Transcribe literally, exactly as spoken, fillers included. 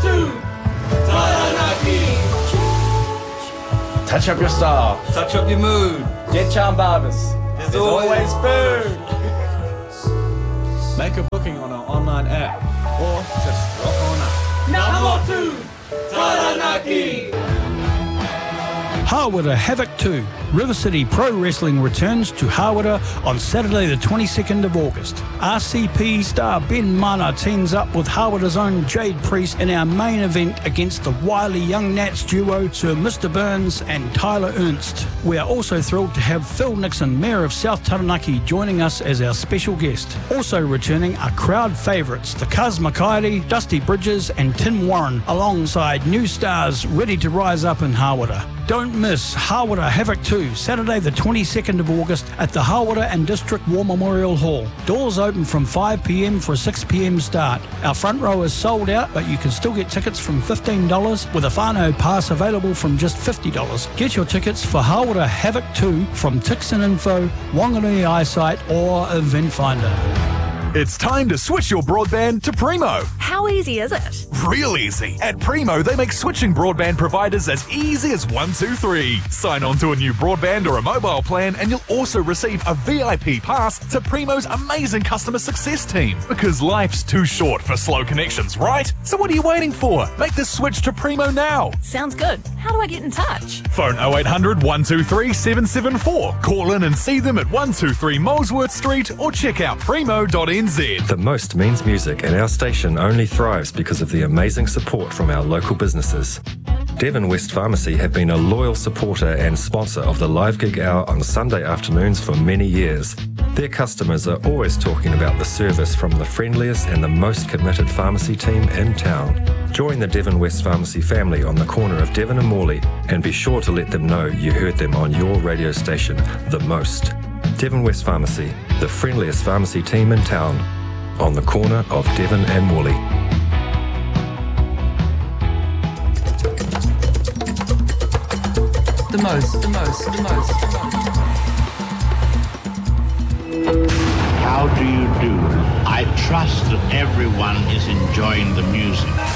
two, Taranaki. Touch up your style. Touch up your mood. Get Charm Barbers. There's, There's always, always food. Make a booking on our online app or just rock on up. Number two, Taranaki. Hawera Havoc two. River City Pro Wrestling returns to Hawera on Saturday the twenty-second of August. R C P star Ben Mana teams up with Hawera's own Jade Priest in our main event against the wily Young Nats duo Sir Mister Burns and Tyler Ernst. We are also thrilled to have Phil Nixon, Mayor of South Taranaki, joining us as our special guest. Also returning are crowd favourites, the Kaz Makairi, Dusty Bridges and Tim Warren, alongside new stars ready to rise up in Hawera. Don't miss Hawera Havoc two, Saturday the twenty-second of August at the Hawera and District War Memorial Hall. Doors open from five p m for a six p m start. Our front row is sold out, but you can still get tickets from fifteen dollars, with a whānau pass available from just fifty dollars. Get your tickets for Hawera Havoc two from Tixon Info, Wanganui Eyesight or Event Finder. It's time to switch your broadband to Primo. How easy is it? Real easy. At Primo, they make switching broadband providers as easy as one, two, three. Sign on to a new broadband or a mobile plan and you'll also receive a V I P pass to Primo's amazing customer success team. Because life's too short for slow connections, right? So what are you waiting for? Make the switch to Primo now. Sounds good. How do I get in touch? Phone oh eight hundred, one two three, seven seven four. Call in and see them at one two three Molesworth Street or check out primo dot n z. The most means music, and our station only thrives because of the amazing support from our local businesses. Devon West Pharmacy have been a loyal supporter and sponsor of the Live Gig Hour on Sunday afternoons for many years. Their customers are always talking about the service from the friendliest and the most committed pharmacy team in town. Join the Devon West Pharmacy family on the corner of Devon and Morley and be sure to let them know you heard them on your radio station, The Most. Devon West Pharmacy, the friendliest pharmacy team in town, on the corner of Devon and Morley. The most, the most, the most. How do you do? I trust that everyone is enjoying the music.